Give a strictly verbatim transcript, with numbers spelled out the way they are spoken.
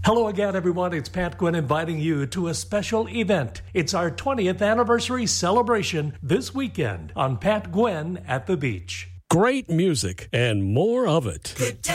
Hello again, everyone. It's Pat Gwynn inviting you to a special event. It's our twentieth anniversary celebration this weekend on Pat Gwynn at the Beach. Great music and more of it.